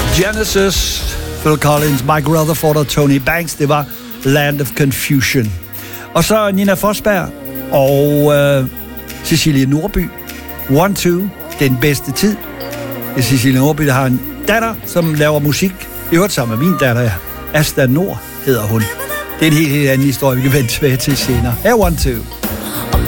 Genesis, Phil Collins, Mike Rutherford og Tony Banks. Det var Land of Confusion. Og så Nina Forsberg og Cecilie Nordby. 1-2, den bedste tid. Cecilie Nordby, der har en datter, som laver musik. I hørte sammen med min datter, Asta Nord hedder hun. Det er en helt anden historie, vi kan vende tilbage til senere. Her 1-2.